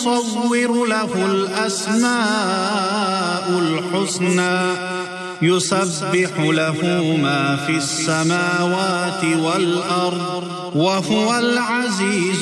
نُصَوِّرُ لَهُ الْأَسْمَاءُ الْحُسْنَى يُسَبِّحُ لَهُ مَا فِي السَّمَاوَاتِ وَالْأَرْضِ وَهُوَ الْعَزِيزُ